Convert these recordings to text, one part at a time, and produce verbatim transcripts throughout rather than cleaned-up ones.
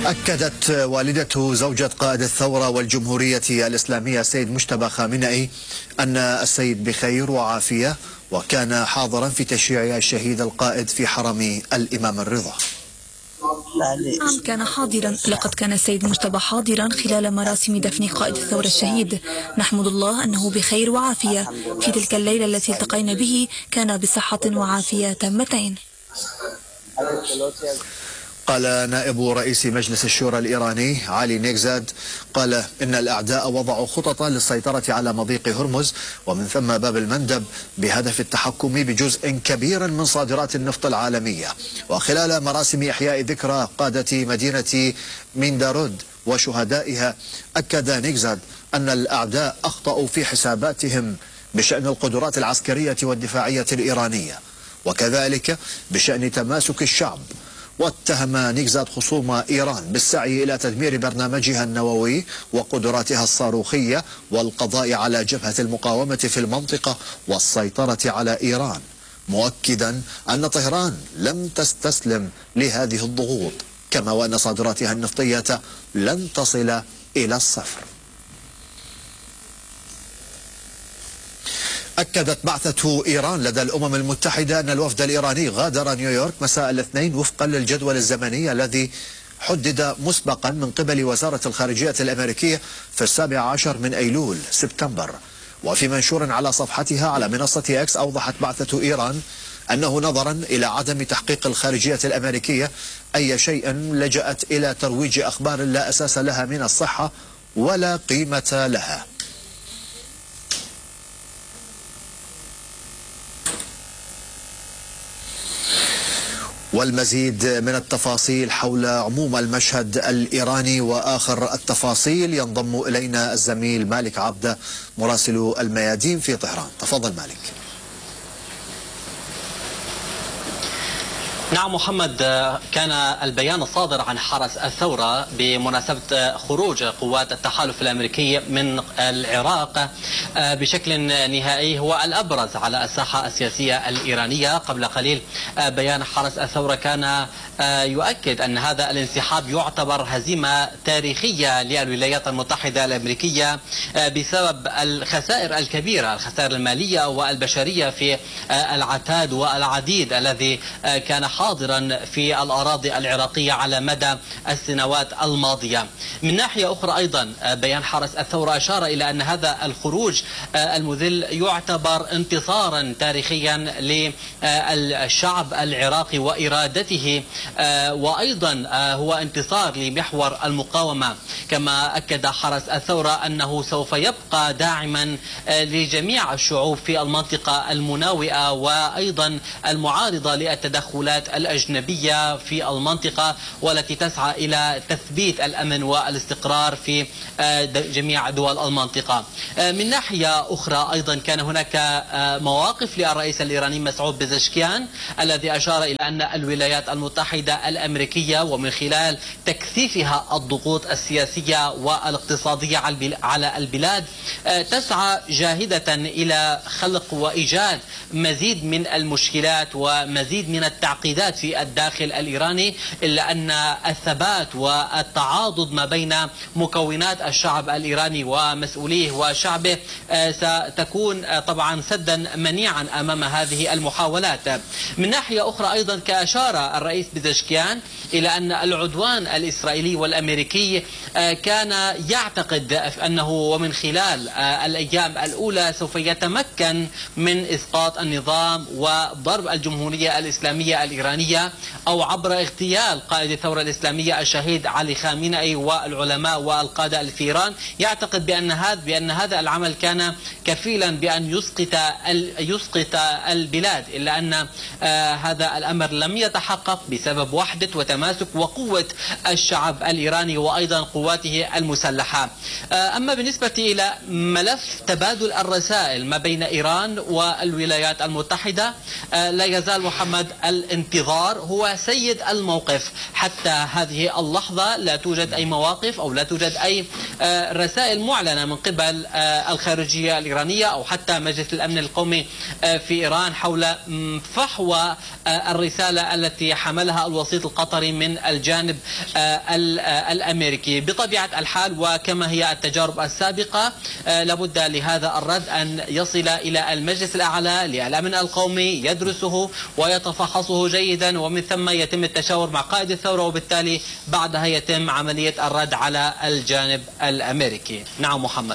أكدت والدة زوجة قائد الثورة والجمهورية الإسلامية سيد مجتبى خامنئي أن السيد بخير وعافية، وكان حاضرا في تشييع الشهيد القائد في حرم الإمام الرضا. نعم كان حاضرا، لقد كان السيد مجتبى حاضرا خلال مراسم دفن قائد الثورة الشهيد. نحمد الله أنه بخير وعافية. في تلك الليلة التي التقينا به كان بصحة وعافية تامتين. قال نائب رئيس مجلس الشورى الإيراني علي نيكزاد، قال إن الأعداء وضعوا خططا للسيطرة على مضيق هرمز ومن ثم باب المندب بهدف التحكم بجزء كبير من صادرات النفط العالمية. وخلال مراسم إحياء ذكرى قادة مدينة ميندارود وشهدائها، أكد نيكزاد أن الأعداء أخطأوا في حساباتهم بشأن القدرات العسكرية والدفاعية الإيرانية، وكذلك بشأن تماسك الشعب. واتهم نيكزاد خصوم إيران بالسعي إلى تدمير برنامجها النووي وقدراتها الصاروخية والقضاء على جبهة المقاومة في المنطقة والسيطرة على إيران، مؤكدا أن طهران لم تستسلم لهذه الضغوط، كما وأن صادراتها النفطية لن تصل إلى الصفر. أكدت بعثة إيران لدى الأمم المتحدة أن الوفد الإيراني غادر نيويورك مساء الاثنين وفقا للجدول الزمني الذي حدد مسبقا من قبل وزارة الخارجية الأمريكية في السابع عشر من أيلول سبتمبر. وفي منشور على صفحتها على منصة إكس، أوضحت بعثة إيران أنه نظرا إلى عدم تحقيق الخارجية الأمريكية أي شيء لجأت إلى ترويج أخبار لا أساس لها من الصحة ولا قيمة لها. والمزيد من التفاصيل حول عموم المشهد الإيراني وآخر التفاصيل ينضم إلينا الزميل مالك عبده مراسل الميادين في طهران. تفضل مالك. نعم محمد، كان البيان الصادر عن حرس الثورة بمناسبة خروج قوات التحالف الأمريكي من العراق بشكل نهائي هو الأبرز على الساحة السياسية الإيرانية. قبل قليل بيان حرس الثورة كان يؤكد أن هذا الانسحاب يعتبر هزيمة تاريخية للولايات المتحدة الأمريكية بسبب الخسائر الكبيرة، الخسائر المالية والبشرية في العتاد والعديد الذي كان حاضرا في الأراضي العراقية على مدى السنوات الماضية. من ناحية أخرى أيضا بيان حرس الثورة أشار إلى أن هذا الخروج المذل يعتبر انتصارا تاريخيا للشعب العراقي وإرادته، وأيضا هو انتصار لمحور المقاومة. كما أكد حرس الثورة أنه سوف يبقى داعما لجميع الشعوب في المنطقة المناوئة وأيضا المعارضة للتدخلات الأجنبية في المنطقة والتي تسعى إلى تثبيت الأمن والاستقرار في جميع دول المنطقة. من ناحية أخرى أيضا كان هناك مواقف للرئيس الإيراني مسعود بزشكيان الذي أشار إلى أن الولايات المتحدة الأمريكية ومن خلال تكثيفها الضغوط السياسية والاقتصادية على البلاد تسعى جاهدة إلى خلق وإيجاد مزيد من المشكلات ومزيد من التعقيدات في الداخل الإيراني، إلا أن الثبات والتعاضد ما بين مكونات الشعب الإيراني ومسؤوليه وشعبه ستكون طبعا سدا منيعا أمام هذه المحاولات. من ناحية أخرى أيضا كأشار الرئيس بزشكيان إلى أن العدوان الإسرائيلي والأمريكي كان يعتقد أنه ومن خلال الأيام الأولى سوف يتمكن من إسقاط النظام وضرب الجمهورية الإسلامية الإيرانية أو عبر اغتيال قائد الثورة الإسلامية الشهيد علي خامنئي والعلماء والقادة في إيران. يعتقد بأن هذا بأن هذا العمل كان كفيلا بأن يسقط يسقط البلاد، إلا أن هذا الأمر لم يتحقق بسبب وحدة وتماسك وقوة الشعب الإيراني وأيضا قواته المسلحة. أما بالنسبة إلى ملف تبادل الرسائل ما بين إيران والولايات المتحدة لا يزال محمد الانتظار الانتظار هو سيد الموقف. حتى هذه اللحظة لا توجد أي مواقف أو لا توجد أي رسائل معلنة من قبل الخارجية الإيرانية أو حتى مجلس الأمن القومي في إيران حول فحوى الرسالة التي حملها الوسيط القطري من الجانب الأمريكي. بطبيعة الحال وكما هي التجارب السابقة لابد لهذا الرد أن يصل إلى المجلس الأعلى للأمن القومي يدرسه ويتفحصه جيدا، ومن ثم يتم التشاور مع قائد الثورة، وبالتالي بعدها يتم عملية الرد على الجانب الأمريكي. نعم محمد.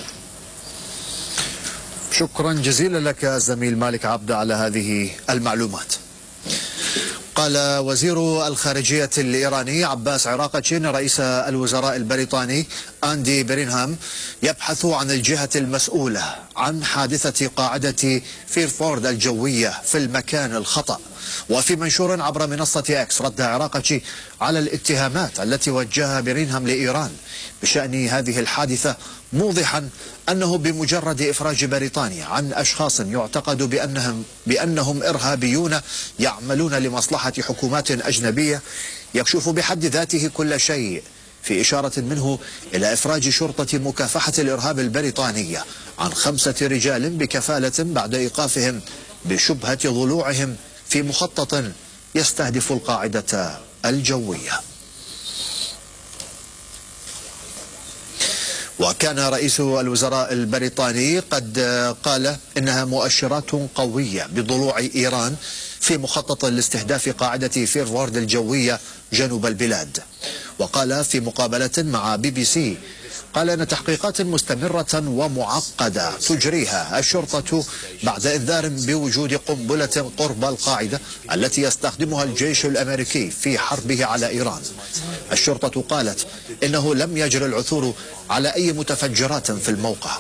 شكرا جزيلا لك زميل مالك عبده على هذه المعلومات. قال وزير الخارجية الإيراني عباس عراقتشي رئيس الوزراء البريطاني أندي برينهام يبحث عن الجهة المسؤولة عن حادثة قاعدة فيرفورد الجوية في المكان الخطأ. وفي منشور عبر منصة اكس رد عراقتشي على الاتهامات التي وجهها برينهام لإيران بشأن هذه الحادثة، موضحا أنه بمجرد إفراج بريطانيا عن أشخاص يعتقد بأنهم, بأنهم إرهابيون يعملون لمصلحة حكومات أجنبية يكشف بحد ذاته كل شيء، في إشارة منه إلى إفراج شرطة مكافحة الإرهاب البريطانية عن خمسة رجال بكفالة بعد إيقافهم بشبهة ضلوعهم في مخطط يستهدف القاعدة الجوية. وكان رئيس الوزراء البريطاني قد قال إنها مؤشرات قوية بضلوع إيران في مخطط لاستهداف قاعدة فيرفورد الجوية جنوب البلاد. وقال في مقابلة مع بي بي سي قال أن تحقيقات مستمرة ومعقدة تجريها الشرطة بعد إنذار بوجود قنبلة قرب القاعدة التي يستخدمها الجيش الأمريكي في حربه على إيران. الشرطة قالت إنه لم يجري العثور على أي متفجرات في الموقع.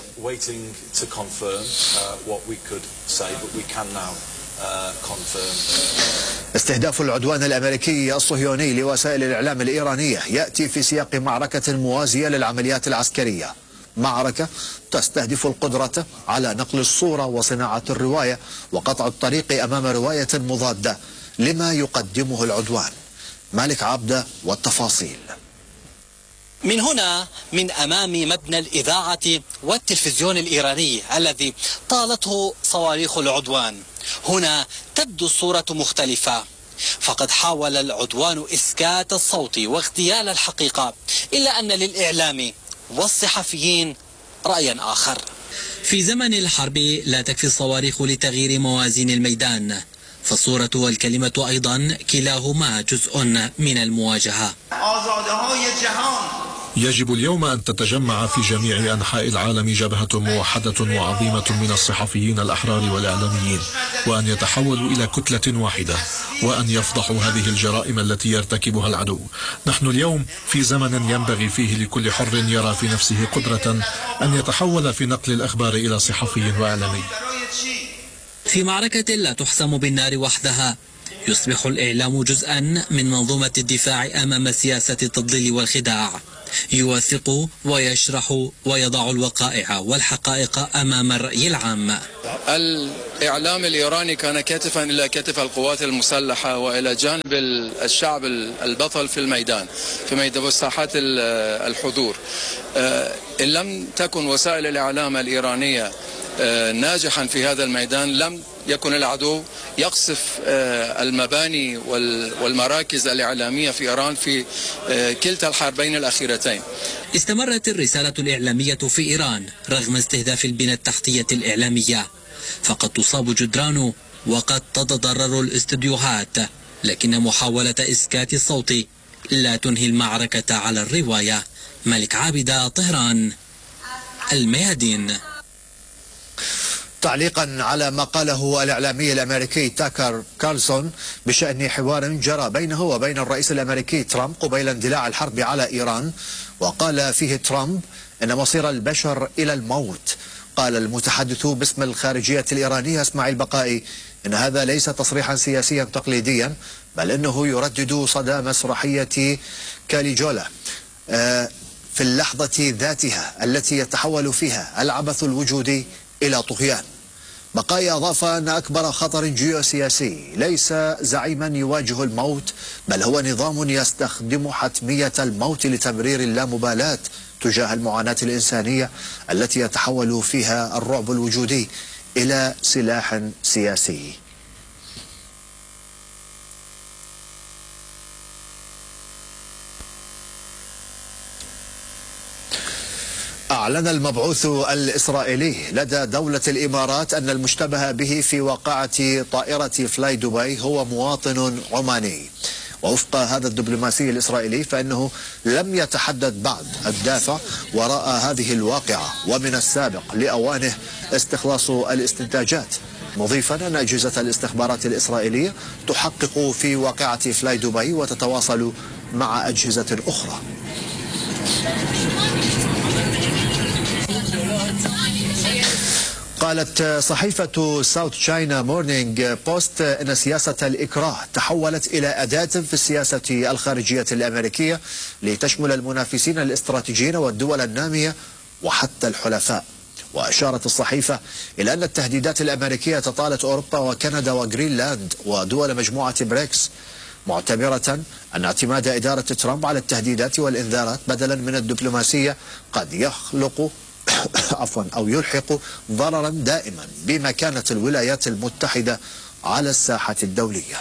استهداف العدوان الأمريكي الصهيوني لوسائل الإعلام الإيرانية يأتي في سياق معركة موازية للعمليات العسكرية، معركة تستهدف القدرة على نقل الصورة وصناعة الرواية وقطع الطريق أمام رواية مضادة لما يقدمه العدوان. مالك عبده والتفاصيل. من هنا من أمام مبنى الإذاعة والتلفزيون الإيراني الذي طالته صواريخ العدوان، هنا تبدو الصورة مختلفة، فقد حاول العدوان إسكات الصوت واغتيال الحقيقة، إلا أن للإعلام والصحفيين رأيا آخر. في زمن الحرب لا تكفي الصواريخ لتغيير موازين الميدان، فالصورة والكلمة أيضا كلاهما جزء من المواجهة. يجب اليوم أن تتجمع في جميع أنحاء العالم جبهة موحدة وعظيمة من الصحفيين الأحرار والإعلاميين، وأن يتحولوا إلى كتلة واحدة، وأن يفضحوا هذه الجرائم التي يرتكبها العدو. نحن اليوم في زمن ينبغي فيه لكل حر يرى في نفسه قدرة أن يتحول في نقل الأخبار إلى صحفي وإعلامي. في معركة لا تحسم بالنار وحدها، يصبح الإعلام جزءا من منظومة الدفاع أمام سياسة التضليل والخداع، يوثق ويشرح ويضع الوقائع والحقائق أمام الرأي العام. الإعلام الإيراني كان كتفا إلى كتف القوات المسلحة وإلى جانب الشعب البطل في الميدان، في ميدان ساحات الحضور. إن لم تكن وسائل الإعلام الإيرانية ناجحا في هذا الميدان لم يكن العدو يقصف المباني والمراكز الإعلامية في إيران في كلتا الحربين الأخيرتين. استمرت الرسالة الإعلامية في إيران رغم استهداف البنى التحتية الإعلامية، فقد تصاب جدران وقد تتضرر الاستديوهات، لكن محاولة إسكات الصوت لا تنهي المعركة على الرواية. مالك عابدة، طهران، الميادين. تعليقا على ما قاله الإعلامي الأمريكي تاكر كارلسون بشأن حوار جرى بينه وبين الرئيس الأمريكي ترامب قبيل اندلاع الحرب على إيران، وقال فيه ترامب إن مصير البشر إلى الموت. قال المتحدث باسم الخارجية الإيرانية اسماعيل بقائي إن هذا ليس تصريحا سياسيا تقليديا، بل إنه يردد صدى مسرحية كاليجولا في اللحظة ذاتها التي يتحول فيها العبث الوجودي إلى طغيان. بقايا أضاف أن أكبر خطر جيوسياسي ليس زعيما يواجه الموت، بل هو نظام يستخدم حتمية الموت لتبرير اللامبالاة تجاه المعاناة الإنسانية التي يتحول فيها الرعب الوجودي إلى سلاح سياسي. أعلن المبعوث الإسرائيلي لدى دولة الإمارات أن المشتبه به في واقعة طائرة فلاي دبي هو مواطن عماني. ووفق هذا الدبلوماسي الإسرائيلي فإنه لم يتحدد بعد الدافع وراء هذه الواقعة، ومن السابق لأوانه استخلاص الاستنتاجات، مضيفا أن أجهزة الاستخبارات الإسرائيلية تحقق في واقعة فلاي دبي وتتواصل مع أجهزة أخرى. قالت صحيفة ساوث تشاينا مورنينج بوست أن سياسة الإكراه تحولت إلى أداة في السياسة الخارجية الأمريكية لتشمل المنافسين الاستراتيجيين والدول النامية وحتى الحلفاء. وأشارت الصحيفة إلى أن التهديدات الأمريكية تطالت أوروبا وكندا وغرينلاند ودول مجموعة بريكس، معتبرة أن اعتماد إدارة ترامب على التهديدات والإنذارات بدلا من الدبلوماسية قد يخلق عفوا أو يلحق ضررا دائما بمكانة الولايات المتحدة على الساحة الدولية.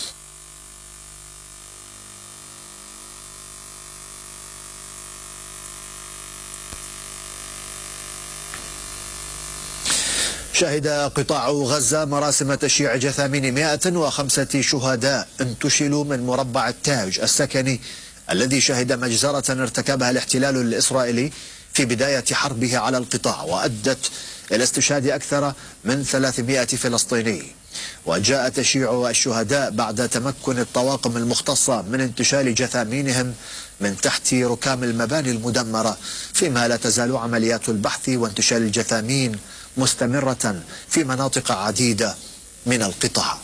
شهد قطاع غزة مراسم تشييع جثامين مئة وخمسة شهداء انتشلوا من مربع التاج السكني الذي شهد مجزرة ارتكبها الاحتلال الإسرائيلي في بداية حربه على القطاع، وأدت إلى استشهاد أكثر من ثلاثمئة فلسطيني. وجاء تشييع الشهداء بعد تمكن الطواقم المختصة من انتشال جثامينهم من تحت ركام المباني المدمرة، فيما لا تزال عمليات البحث وانتشال الجثامين مستمرة في مناطق عديدة من القطاع.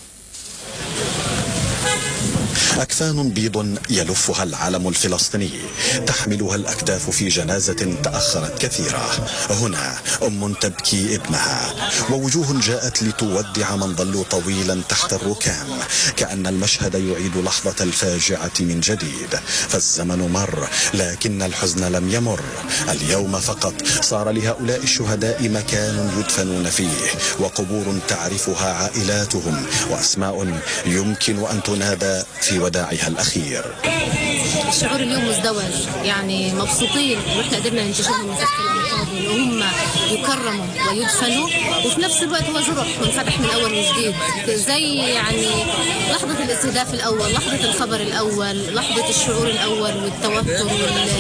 أكفان بيض يلفها العلم الفلسطيني، تحملها الأكتاف في جنازة تأخرت كثيرة. هنا أم تبكي ابنها، ووجوه جاءت لتودع من ظلوا طويلا تحت الركام، كأن المشهد يعيد لحظة الفاجعة من جديد. فالزمن مر لكن الحزن لم يمر. اليوم فقط صار لهؤلاء الشهداء مكان يدفنون فيه، وقبور تعرفها عائلاتهم، وأسماء يمكن أن تنادى في وداعها الأخير. الشعور اليوم مزدوج، يعني مبسوطين وإحنا قدرنا ننتشلهم من تحت الأنقاض وهم يكرموا ويدفنوا، وفي نفس الوقت هو جرح منفتح من أول وجديد، زي يعني لحظة الاستهداف الأول، لحظة الخبر الأول، لحظة الشعور الأول والتوتر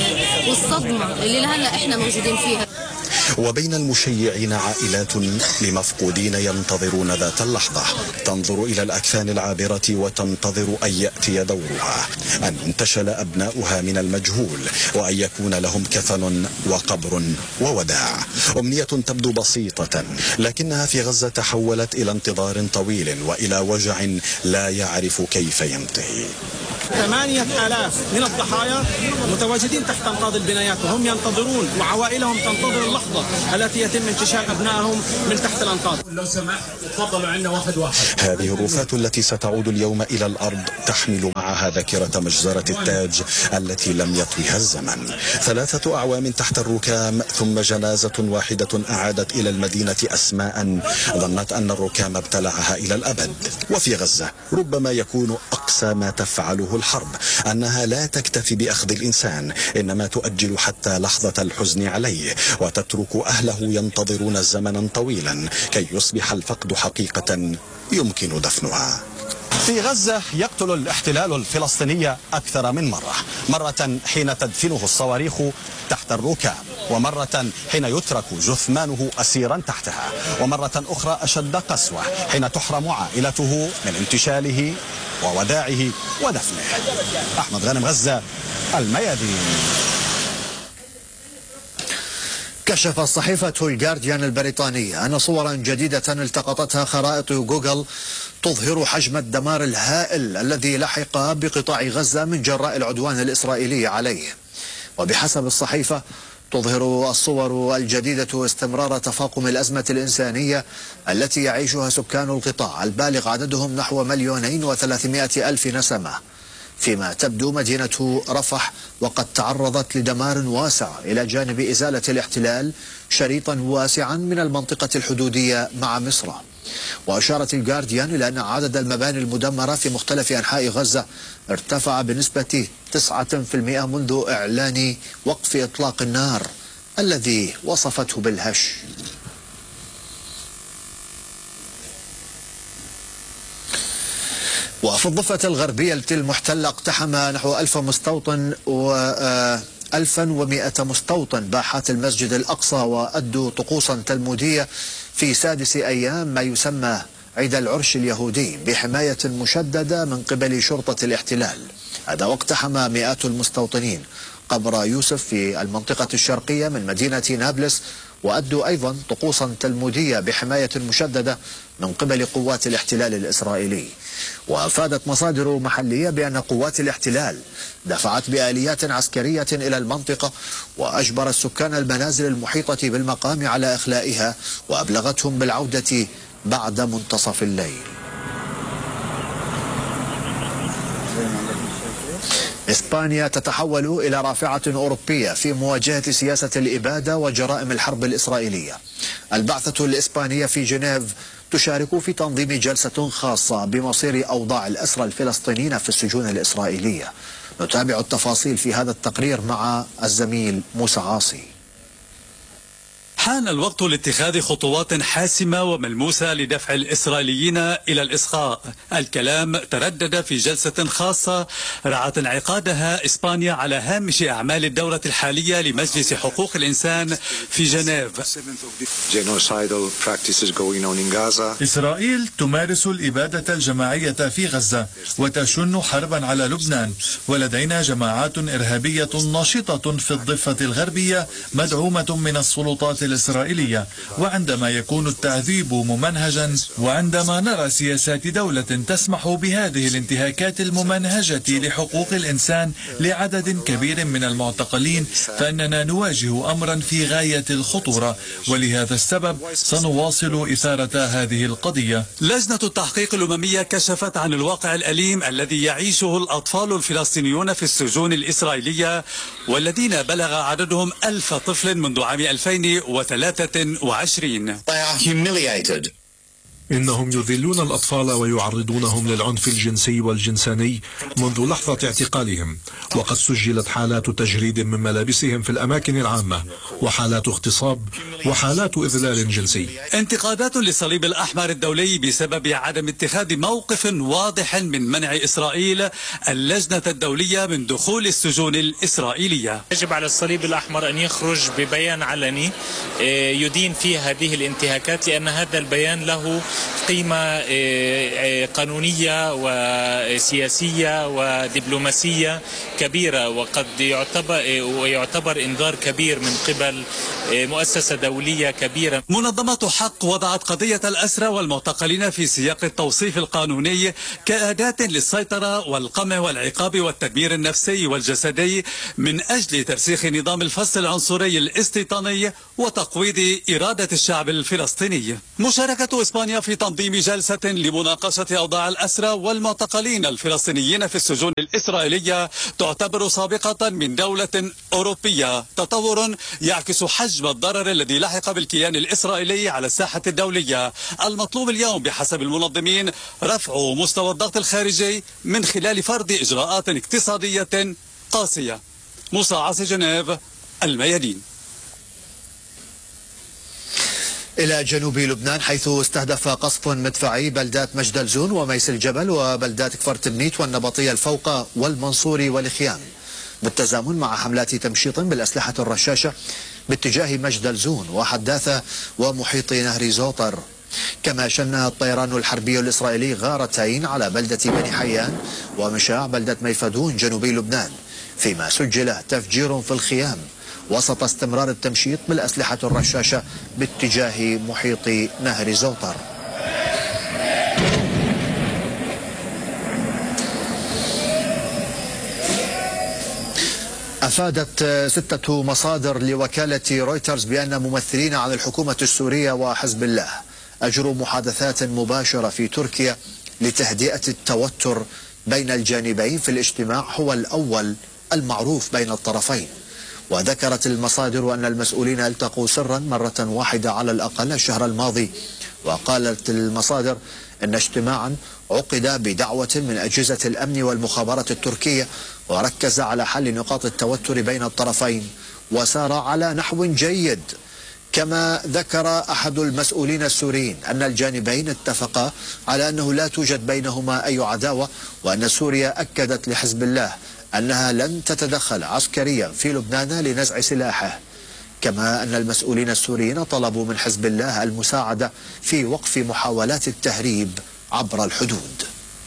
والصدمة اللي لهلا إحنا موجودين فيها. وبين المشيعين عائلات لمفقودين ينتظرون ذات اللحظة، تنظر إلى الأكفان العابرة وتنتظر أن يأتي دورها، أن ينتشل أبناؤها من المجهول، وأن يكون لهم كفن وقبر ووداع. أمنية تبدو بسيطة، لكنها في غزة تحولت إلى انتظار طويل وإلى وجع لا يعرف كيف ينتهي. ثمانية آلاف من الضحايا متواجدين تحت أنقاض البنايات، وهم ينتظرون وعوائلهم تنتظر اللحظة التي يتم انتشال أبنائهم من تحت الأنقاض. لو سمحت تفضلوا عنا واحد واحد. هذه الرفات التي ستعود اليوم إلى الأرض تحمل معها ذاكرة مجزرة التاج التي لم يطويها الزمن. ثلاثة أعوام تحت الركام، ثم جنازة واحدة أعادت إلى المدينة أسماء ظنت أن الركام ابتلعها إلى الأبد. وفي غزة ربما يكون أقسى ما تفعله الحرب أنها لا تكتفي بأخذ الإنسان، إنما تؤجل حتى لحظة الحزن عليه، وتترك أهله ينتظرون زمنا طويلا كي يصبح الفقد حقيقة يمكن دفنها. في غزة يقتل الاحتلال الفلسطيني أكثر من مرة، مرة حين تدفنه الصواريخ تحت الركام، ومرة حين يترك جثمانه أسيرا تحتها، ومرة أخرى أشد قسوة حين تحرم عائلته من انتشاله ووداعه ودفنه. أحمد غانم، غزة، الميادين. كشفت صحيفة الجارديان البريطانية أن صورا جديدة التقطتها خرائط جوجل تظهر حجم الدمار الهائل الذي لحق بقطاع غزة من جراء العدوان الإسرائيلي عليه. وبحسب الصحيفة تظهر الصور الجديدة استمرار تفاقم الأزمة الإنسانية التي يعيشها سكان القطاع البالغ عددهم نحو مليونين وثلاثمائة ألف نسمة، فيما تبدو مدينة رفح وقد تعرضت لدمار واسع إلى جانب إزالة الاحتلال شريطا واسعا من المنطقة الحدودية مع مصر. وأشارت الجارديان إلى أن عدد المباني المدمرة في مختلف أنحاء غزة ارتفع بنسبة تسعة بالمئة منذ إعلان وقف إطلاق النار الذي وصفته بالهش. وفي الضفة الغربية المحتلة اقتحم نحو ألف مستوطن و ألفا ومائة مستوطن باحات المسجد الأقصى وأدوا طقوسا تلمودية في سادس أيام ما يسمى عيد العرش اليهودي بحماية مشددة من قبل شرطة الاحتلال. هذا واقتحم مئات المستوطنين قبر يوسف في المنطقة الشرقية من مدينة نابلس وأدوا أيضا طقوسا تلمودية بحماية مشددة من قبل قوات الاحتلال الإسرائيلي. وأفادت مصادر محلية بأن قوات الاحتلال دفعت بآليات عسكرية إلى المنطقة وأجبرت سكان المنازل المحيطة بالمقام على إخلائها وأبلغتهم بالعودة بعد منتصف الليل. إسبانيا تتحول إلى رافعة أوروبية في مواجهة سياسة الإبادة وجرائم الحرب الإسرائيلية. البعثة الإسبانية في جنيف تشارك في تنظيم جلسة خاصة بمصير أوضاع الأسرى الفلسطينيين في السجون الإسرائيلية. نتابع التفاصيل في هذا التقرير مع الزميل موسى عاصي. حان الوقت لاتخاذ خطوات حاسمة وملموسة لدفع الإسرائيليين إلى الإسقاء. الكلام تردد في جلسة خاصة رعت انعقادها إسبانيا على هامش أعمال الدورة الحالية لمجلس حقوق الإنسان في جنيف. إسرائيل تمارس الإبادة الجماعية في غزة وتشن حربا على لبنان، ولدينا جماعات إرهابية نشطة في الضفة الغربية مدعومة من السلطات الإسرائيلية. وعندما يكون التعذيب ممنهجا وعندما نرى سياسات دولة تسمح بهذه الانتهاكات الممنهجة لحقوق الإنسان لعدد كبير من المعتقلين فإننا نواجه أمرا في غاية الخطورة، ولهذا السبب سنواصل إثارة هذه القضية. لجنة التحقيق الأممية كشفت عن الواقع الأليم الذي يعيشه الأطفال الفلسطينيون في السجون الإسرائيلية والذين بلغ عددهم ألف طفل منذ عام ألفين وثلاثة وعشرين. إنهم يذلون الأطفال ويعرضونهم للعنف الجنسي والجنساني منذ لحظة اعتقالهم، وقد سجلت حالات تجريد من ملابسهم في الأماكن العامة وحالات اغتصاب وحالات إذلال جنسي. انتقادات للصليب الأحمر الدولي بسبب عدم اتخاذ موقف واضح من منع إسرائيل اللجنة الدولية من دخول السجون الإسرائيلية. يجب على الصليب الأحمر أن يخرج ببيان علني يدين فيه هذه الانتهاكات، لأن هذا البيان له قيمة قانونية وسياسية ودبلوماسية كبيرة، وقد يعتبر ويعتبر إنذار كبير من قبل مؤسسة دولية كبيرة. منظمة حق وضعت قضية الأسرى والمعتقلين في سياق التوصيف القانوني كأداة للسيطرة والقمع والعقاب والتدمير النفسي والجسدي من أجل ترسيخ نظام الفصل العنصري الاستيطاني وتقويض إرادة الشعب الفلسطيني. مشاركة إسبانيا في تنظيم جلسة لمناقشة أوضاع الأسرى والمعتقلين الفلسطينيين في السجون الإسرائيلية تعتبر سابقة من دولة أوروبية، تطور يعكس حجم الضرر الذي لحق بالكيان الإسرائيلي على الساحة الدولية. المطلوب اليوم بحسب المنظمين رفع مستوى الضغط الخارجي من خلال فرض إجراءات اقتصادية قاسية. موسى عاصي، جنيف، الميادين. إلى جنوب لبنان، حيث استهدف قصف مدفعي بلدات مجدلزون وميس الجبل وبلدات كفر تمنيت والنبطية الفوقة والمنصور والخيام، بالتزامن مع حملات تمشيط بالأسلحة الرشاشة باتجاه مجدلزون وحداثة ومحيط نهر زوطر. كما شن الطيران الحربي الإسرائيلي غارتين على بلدة بني حيان ومشاع بلدة ميفدون جنوبي لبنان، فيما سجل تفجير في الخيام وسط استمرار التمشيط بالأسلحة الرشاشة باتجاه محيط نهر زوطر. أفادت ستة مصادر لوكالة رويترز بأن ممثلين عن الحكومة السورية وحزب الله أجروا محادثات مباشرة في تركيا لتهدئة التوتر بين الجانبين في الاجتماع هو الأول المعروف بين الطرفين. وذكرت المصادر أن المسؤولين التقوا سرا مرة واحدة على الأقل الشهر الماضي. وقالت المصادر أن اجتماعا عقد بدعوة من أجهزة الأمن والمخابرات التركية وركز على حل نقاط التوتر بين الطرفين وسار على نحو جيد. كما ذكر أحد المسؤولين السوريين أن الجانبين اتفقا على أنه لا توجد بينهما أي عداوة، وأن سوريا أكدت لحزب الله أنها لن تتدخل عسكريا في لبنان لنزع سلاحه. كما أن المسؤولين السوريين طلبوا من حزب الله المساعدة في وقف محاولات التهريب عبر الحدود.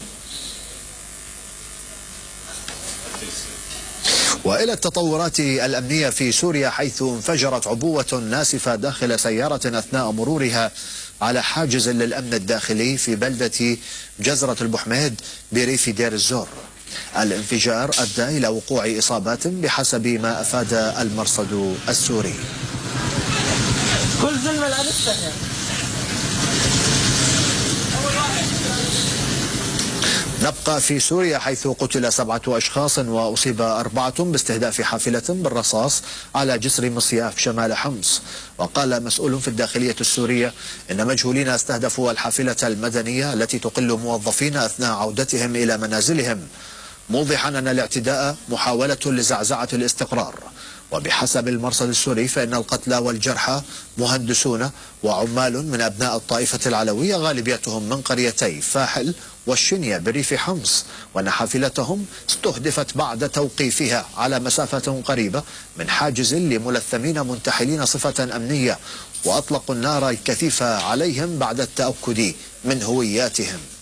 وإلى التطورات الأمنية في سوريا، حيث انفجرت عبوة ناسفة داخل سيارة أثناء مرورها على حاجز للأمن الداخلي في بلدة جزرة البحميد بريف دير الزور. الانفجار أدى إلى وقوع إصابات بحسب ما أفاد المرصد السوري. كل ظلم الأنسة. نبقى في سوريا، حيث قتل سبعة أشخاص وأصيب أربعة باستهداف حافلة بالرصاص على جسر مصياف شمال حمص. وقال مسؤول في الداخلية السورية إن مجهولين استهدفوا الحافلة المدنية التي تقل موظفين أثناء عودتهم إلى منازلهم، موضحا أن الاعتداء محاولة لزعزعة الاستقرار. وبحسب المرصد السوري فإن القتلى والجرحى مهندسون وعمال من أبناء الطائفة العلوية، غالبيتهم من قريتي فاحل والشنية بريف حمص، وأن حافلتهم استهدفت بعد توقيفها على مسافة قريبة من حاجز لملثمين منتحلين صفة أمنية، وأطلقوا النار الكثيفة عليهم بعد التأكد من هوياتهم.